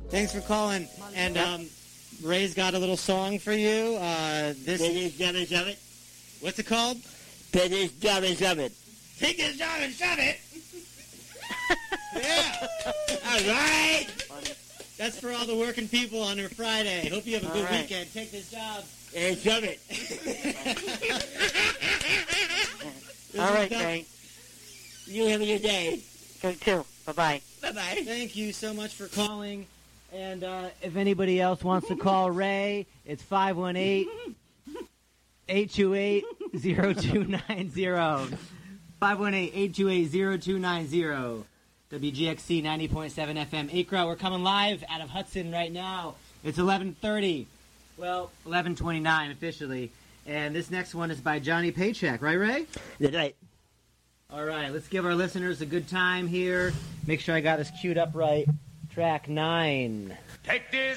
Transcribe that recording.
Thanks for calling. And Ray's got a little song for you. This is Dumb and Shove It. What's it called? This is Dumb and Shove It. Take this job and shove it. Yeah. All right. That's for all the working people on their Friday. Hope you have a good weekend. Take this job. And shove it. All right, Ray. You have a good day. You too. Bye-bye. Bye-bye. Thank you so much for calling. And if anybody else wants to call Ray, it's 518-828-0290. 518-828-0290. WGXC 90.7 FM Acra. We're coming live out of Hudson right now. It's 11:30. Well, 11:29 officially. And this next one is by Johnny Paycheck. Right, Ray? That's right. All right, let's give our listeners a good time here. Make sure I got this queued up right. Track 9. Take this